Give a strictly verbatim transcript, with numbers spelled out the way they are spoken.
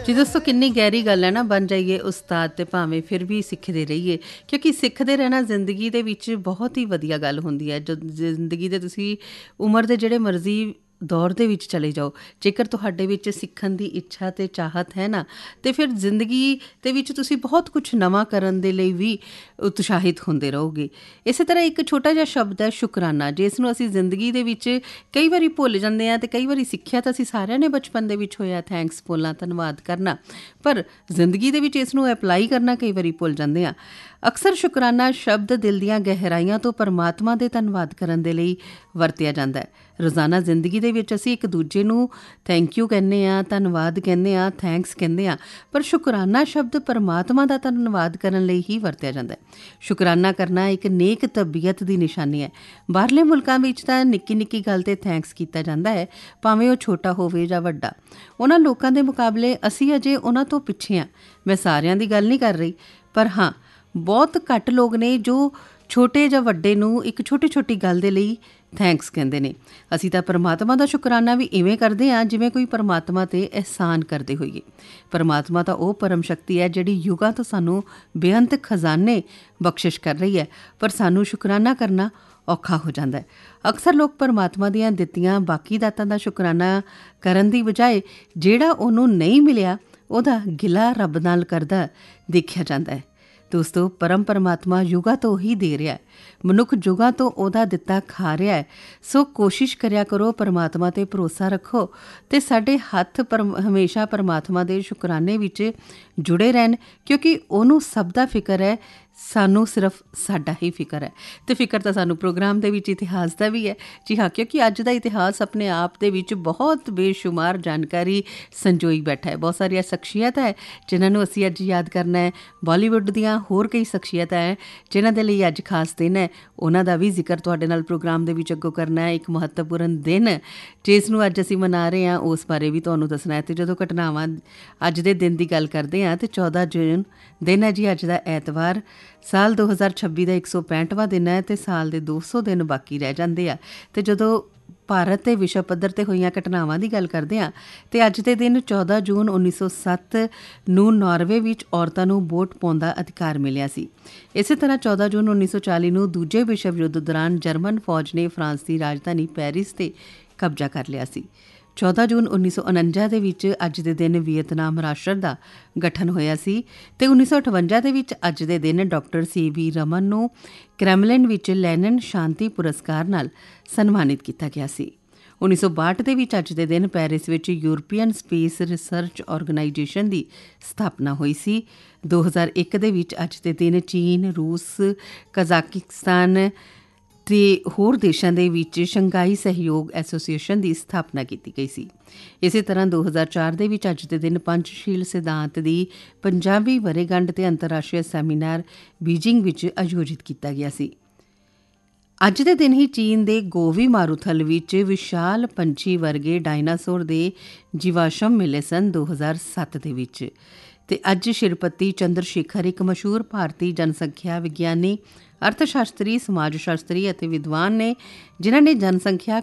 ਜੀ ਦੋਸਤੋ, ਕਿੰਨੀ ਗਹਿਰੀ ਗੱਲ ਹੈ ਨਾ, ਬਣ ਜਾਈਏ ਉਸਤਾਦ ਤੇ ਭਾਵੇਂ ਫਿਰ ਵੀ ਸਿੱਖਦੇ ਰਹੀਏ, ਕਿਉਂਕਿ ਸਿੱਖਦੇ ਰਹਿਣਾ ਜ਼ਿੰਦਗੀ ਦੇ ਵਿੱਚ ਬਹੁਤ ਹੀ ਵਧੀਆ ਗੱਲ ਹੁੰਦੀ ਹੈ। ਜੋ ਜ਼ਿੰਦਗੀ ਦੇ ਤੁਸੀਂ ਉਮਰ ਦੇ ਜਿਹੜੇ ਮਰਜ਼ੀ ਦੌਰ ਦੇ ਵਿੱਚ ਚਲੇ ਜਾਓ, ਜੇਕਰ ਤੁਹਾਡੇ ਵਿੱਚ ਸਿੱਖਣ ਦੀ ਇੱਛਾ ਅਤੇ ਚਾਹਤ ਹੈ ਨਾ, ਅਤੇ ਫਿਰ ਜ਼ਿੰਦਗੀ ਦੇ ਵਿੱਚ ਤੁਸੀਂ ਬਹੁਤ ਕੁਛ ਨਵਾਂ ਕਰਨ ਦੇ ਲਈ ਵੀ ਉਤਸ਼ਾਹਿਤ ਹੁੰਦੇ ਰਹੋਗੇ। ਇਸੇ ਤਰ੍ਹਾਂ ਇੱਕ ਛੋਟਾ ਜਿਹਾ ਸ਼ਬਦ ਹੈ ਸ਼ੁਕਰਾਨਾ, ਜਿਸ ਨੂੰ ਅਸੀਂ ਜ਼ਿੰਦਗੀ ਦੇ ਵਿੱਚ ਕਈ ਵਾਰੀ ਭੁੱਲ ਜਾਂਦੇ ਹਾਂ, ਅਤੇ ਕਈ ਵਾਰੀ ਸਿੱਖਿਆ ਤਾਂ ਅਸੀਂ ਸਾਰਿਆਂ ਨੇ ਬਚਪਨ ਦੇ ਵਿੱਚ ਹੋਇਆ, ਥੈਂਕਸ ਬੋਲਣਾ, ਧੰਨਵਾਦ ਕਰਨਾ, ਪਰ ਜ਼ਿੰਦਗੀ ਦੇ ਵਿੱਚ ਇਸ ਨੂੰ ਅਪਲਾਈ ਕਰਨਾ ਕਈ ਵਾਰੀ ਭੁੱਲ ਜਾਂਦੇ ਹਾਂ। ਅਕਸਰ ਸ਼ੁਕਰਾਨਾ ਸ਼ਬਦ ਦਿਲ ਦੀਆਂ ਗਹਿਰਾਈਆਂ ਤੋਂ ਪਰਮਾਤਮਾ ਦੇ ਧੰਨਵਾਦ ਕਰਨ ਦੇ ਲਈ ਵਰਤਿਆ ਜਾਂਦਾ ਹੈ। ਰੋਜ਼ਾਨਾ ਜ਼ਿੰਦਗੀ ਦੇ ਵਿੱਚ ਅਸੀਂ ਇੱਕ ਦੂਜੇ ਨੂੰ ਥੈਂਕ ਯੂ ਕਹਿੰਦੇ ਹਾਂ, ਧੰਨਵਾਦ ਕਹਿੰਦੇ ਹਾਂ, ਥੈਂਕਸ ਕਹਿੰਦੇ ਹਾਂ, ਪਰ ਸ਼ੁਕਰਾਨਾ ਸ਼ਬਦ ਪਰਮਾਤਮਾ ਦਾ ਧੰਨਵਾਦ ਕਰਨ ਲਈ ਹੀ ਵਰਤਿਆ ਜਾਂਦਾ ਹੈ। ਸ਼ੁਕਰਾਨਾ ਕਰਨਾ ਇੱਕ ਨੇਕ ਤਬੀਅਤ ਦੀ ਨਿਸ਼ਾਨੀ ਹੈ। ਬਾਹਰਲੇ ਮੁਲਕਾਂ ਵਿੱਚ ਤਾਂ ਨਿੱਕੀ ਨਿੱਕੀ ਗੱਲ 'ਤੇ ਥੈਂਕਸ ਕੀਤਾ ਜਾਂਦਾ ਹੈ, ਭਾਵੇਂ ਉਹ ਛੋਟਾ ਹੋਵੇ ਜਾਂ ਵੱਡਾ। ਉਹਨਾਂ ਲੋਕਾਂ ਦੇ ਮੁਕਾਬਲੇ ਅਸੀਂ ਅਜੇ ਉਹਨਾਂ ਤੋਂ ਪਿੱਛੇ ਹਾਂ। ਮੈਂ ਸਾਰਿਆਂ ਦੀ ਗੱਲ ਨਹੀਂ ਕਰ ਰਹੀ, ਪਰ ਹਾਂ, ਬਹੁਤ ਘੱਟ ਲੋਕ ਨੇ ਜੋ ਛੋਟੇ ਜਾਂ ਵੱਡੇ ਨੂੰ ਇੱਕ ਛੋਟੀ ਛੋਟੀ ਗੱਲ ਦੇ ਲਈ ਥੈਂਕਸ ਕਹਿੰਦੇ ਨੇ। ਅਸੀਂ ਤਾਂ ਪਰਮਾਤਮਾ ਦਾ ਸ਼ੁਕਰਾਨਾ ਵੀ ਇਵੇਂ ਕਰਦੇ ਹਾਂ ਜਿਵੇਂ ਕੋਈ ਪਰਮਾਤਮਾ 'ਤੇ ਅਹਿਸਾਨ ਕਰਦੇ ਹੋਈਏ। ਪਰਮਾਤਮਾ ਤਾਂ ਉਹ ਪਰਮ ਸ਼ਕਤੀ ਹੈ ਜਿਹੜੀ ਯੁਗਾਂ ਤੋਂ ਸਾਨੂੰ ਬੇਅੰਤ ਖਜ਼ਾਨੇ ਬਖਸ਼ਿਸ਼ ਕਰ ਰਹੀ ਹੈ, ਪਰ ਸਾਨੂੰ ਸ਼ੁਕਰਾਨਾ ਕਰਨਾ ਔਖਾ ਹੋ ਜਾਂਦਾ ਹੈ। ਅਕਸਰ ਲੋਕ ਪਰਮਾਤਮਾ ਦੀਆਂ ਦਿੱਤੀਆਂ ਬਾਕੀ ਦਾਤਾਂ ਦਾ ਸ਼ੁਕਰਾਨਾ ਕਰਨ ਦੀ ਬਜਾਏ ਜਿਹੜਾ ਉਹਨੂੰ ਨਹੀਂ ਮਿਲਿਆ ਉਹਦਾ ਗਿਲਾ ਰੱਬ ਨਾਲ ਕਰਦਾ ਦੇਖਿਆ ਜਾਂਦਾ ਹੈ। ਦੋਸਤੋ, ਪਰਮ ਪਰਮਾਤਮਾ ਯੁਗਾਂ ਤੋਂ ਹੀ ਦੇ ਰਿਹਾ ਹੈ, ਮਨੁੱਖ ਯੁਗਾਂ ਤੋਂ ਉਹਦਾ ਦਿੱਤਾ ਖਾ ਰਿਹਾ ਹੈ। ਸੋ ਕੋਸ਼ਿਸ਼ ਕਰਿਆ ਕਰੋ, ਪਰਮਾਤਮਾ 'ਤੇ ਭਰੋਸਾ ਰੱਖੋ ਅਤੇ ਸਾਡੇ ਹੱਥ ਪਰ ਹਮੇਸ਼ਾ ਪਰਮਾਤਮਾ ਦੇ ਸ਼ੁਕਰਾਨੇ ਵਿੱਚ ਜੁੜੇ ਰਹਿਣ, ਕਿਉਂਕਿ ਉਹਨੂੰ ਸਭ ਦਾ ਫਿਕਰ ਹੈ, ਸਾਨੂੰ ਸਿਰਫ ਸਾਡਾ ਹੀ ਫਿਕਰ ਹੈ। ਅਤੇ ਫਿਕਰ ਤਾਂ ਸਾਨੂੰ ਪ੍ਰੋਗਰਾਮ ਦੇ ਵਿੱਚ ਇਤਿਹਾਸ ਦਾ ਵੀ ਹੈ। ਜੀ ਹਾਂ, ਕਿਉਂਕਿ ਅੱਜ ਦਾ ਇਤਿਹਾਸ ਆਪਣੇ ਆਪ ਦੇ ਵਿੱਚ ਬਹੁਤ ਬੇਸ਼ੁਮਾਰ ਜਾਣਕਾਰੀ ਸੰਜੋਈ ਬੈਠਾ ਹੈ। ਬਹੁਤ ਸਾਰੀਆਂ ਸ਼ਖਸੀਅਤ ਹੈ ਜਿਨ੍ਹਾਂ ਨੂੰ ਅਸੀਂ ਅੱਜ ਯਾਦ ਕਰਨਾ ਹੈ। ਬਾਲੀਵੁੱਡ ਦੀਆਂ ਹੋਰ ਕਈ ਸ਼ਖਸੀਅਤਾਂ ਹੈ ਜਿਨ੍ਹਾਂ ਦੇ ਲਈ ਅੱਜ ਖਾਸ ਦਿਨ ਹੈ, ਉਹਨਾਂ ਦਾ ਵੀ ਜ਼ਿਕਰ ਤੁਹਾਡੇ ਨਾਲ ਪ੍ਰੋਗਰਾਮ ਦੇ ਵਿੱਚ ਅੱਗੋਂ ਕਰਨਾ ਹੈ। ਇੱਕ ਮਹੱਤਵਪੂਰਨ ਦਿਨ ਜਿਸ ਨੂੰ ਅੱਜ ਅਸੀਂ ਮਨਾ ਰਹੇ ਹਾਂ, ਉਸ ਬਾਰੇ ਵੀ ਤੁਹਾਨੂੰ ਦੱਸਣਾ ਹੈ। ਅਤੇ ਜਦੋਂ ਘਟਨਾਵਾਂ ਅੱਜ ਦੇ ਦਿਨ ਦੀ ਗੱਲ ਕਰਦੇ ਹਾਂ, ਅਤੇ ਚੌਦਾਂ ਜੂਨ ਦਿਨ ਹੈ ਜੀ ਅੱਜ ਦਾ ਐਤਵਾਰ। ਸਾਲ ਦੋ ਹਜ਼ਾਰ ਛੱਬੀ ਦਾ ਇੱਕ ਸੌ ਪੈਂਹਠਵਾਂ ਦਿਨ ਹੈ, ਅਤੇ ਸਾਲ ਦੇ ਦੋ ਸੌ ਦਿਨ ਬਾਕੀ ਰਹਿ ਜਾਂਦੇ ਆ। ਅਤੇ ਜਦੋਂ ਭਾਰਤ ਅਤੇ ਵਿਸ਼ਵ ਪੱਧਰ 'ਤੇ ਹੋਈਆਂ ਘਟਨਾਵਾਂ ਦੀ ਗੱਲ ਕਰਦੇ ਹਾਂ, ਅਤੇ ਅੱਜ ਦੇ ਦਿਨ ਚੌਦਾਂ ਜੂਨ ਉੱਨੀ ਸੌ ਸੱਤ ਨੂੰ ਨਾਰਵੇ ਵਿੱਚ ਔਰਤਾਂ ਨੂੰ ਵੋਟ ਪਾਉਣ ਦਾ ਅਧਿਕਾਰ ਮਿਲਿਆ ਸੀ। ਇਸੇ ਤਰ੍ਹਾਂ ਚੌਦਾਂ ਜੂਨ ਉੱਨੀ ਸੌ ਚਾਲੀ ਨੂੰ ਦੂਜੇ ਵਿਸ਼ਵ ਯੁੱਧ ਦੌਰਾਨ ਜਰਮਨ ਫੌਜ ਨੇ ਫਰਾਂਸ ਦੀ ਰਾਜਧਾਨੀ ਪੈਰਿਸ 'ਤੇ ਕਬਜ਼ਾ ਕਰ ਲਿਆ ਸੀ। ਚੌਦਾਂ ਜੂਨ ਉੱਨੀ ਸੌ ਉਣੰਜਾ ਦੇ ਵਿੱਚ ਅੱਜ ਦੇ ਦਿਨ ਵੀਅਤਨਾਮ ਰਾਸ਼ਟਰ ਦਾ ਗਠਨ ਹੋਇਆ ਸੀ, ਅਤੇ ਉੱਨੀ ਸੌ ਅਠਵੰਜਾ ਦੇ ਵਿੱਚ ਅੱਜ ਦੇ ਦਿਨ ਡਾਕਟਰ ਸੀ ਵੀ ਰਮਨ ਨੂੰ ਕ੍ਰੈਮਲਿਨ ਵਿੱਚ ਲੈਨਨ ਸ਼ਾਂਤੀ ਪੁਰਸਕਾਰ ਨਾਲ ਸਨਮਾਨਿਤ ਕੀਤਾ ਗਿਆ ਸੀ। ਉੱਨੀ ਸੌ ਬਾਹਠ ਦੇ ਵਿੱਚ ਅੱਜ ਦੇ ਦਿਨ ਪੈਰਿਸ ਵਿੱਚ ਯੂਰਪੀਅਨ ਸਪੇਸ ਰਿਸਰਚ ਆਰਗੇਨਾਈਜੇਸ਼ਨ ਦੀ ਸਥਾਪਨਾ ਹੋਈ ਸੀ। ਦੋ ਹਜ਼ਾਰ ਇੱਕ ਦੇ ਵਿੱਚ ਅੱਜ ਦੇ ਦਿਨ ਚੀਨ, ਰੂਸ, ਕਜ਼ਾਕਿਸਤਾਨ ਅਤੇ ਹੋਰ ਦੇਸ਼ਾਂ ਦੇ ਵਿੱਚ ਸ਼ੰਘਾਈ ਸਹਿਯੋਗ ਐਸੋਸੀਏਸ਼ਨ ਦੀ ਸਥਾਪਨਾ ਕੀਤੀ ਗਈ ਸੀ। ਇਸੇ ਤਰ੍ਹਾਂ ਦੋ ਹਜ਼ਾਰ ਚਾਰ ਦੇ ਵਿੱਚ ਅੱਜ ਦੇ ਦਿਨ ਪੰਚਸ਼ੀਲ ਸਿਧਾਂਤ ਦੀ ਪੰਜਾਬੀ ਵਰ੍ਹੇਗੰਢ ਅਤੇ ਅੰਤਰਰਾਸ਼ਟਰੀ ਸੈਮੀਨਾਰ ਬੀਜਿੰਗ ਵਿੱਚ ਆਯੋਜਿਤ ਕੀਤਾ ਗਿਆ ਸੀ। ਅੱਜ ਦੇ ਦਿਨ ਹੀ ਚੀਨ ਦੇ ਗੋਵੀ ਮਾਰੂਥਲ ਵਿੱਚ ਵਿਸ਼ਾਲ ਪੰਛੀ ਵਰਗੇ ਡਾਇਨਾਸੌਰ ਦੇ ਜੀਵਾਸ਼ਮ ਮਿਲੇ ਸਨ ਦੋ ਹਜ਼ਾਰ ਸੱਤ ਦੇ ਵਿੱਚ। ਅਤੇ ਅੱਜ ਸ਼੍ਰੀਪਤੀ ਚੰਦਰ ਸ਼ੇਖਰ ਇੱਕ ਮਸ਼ਹੂਰ ਭਾਰਤੀ ਜਨਸੰਖਿਆ ਵਿਗਿਆਨੀ, ਅਰਥ ਸ਼ਾਸਤਰੀ, ਸਮਾਜ ਸ਼ਾਸਤਰੀ ਅਤੇ ਵਿਦਵਾਨ ਨੇ, ਜਿਨ੍ਹਾਂ ਨੇ ਜਨਸੰਖਿਆ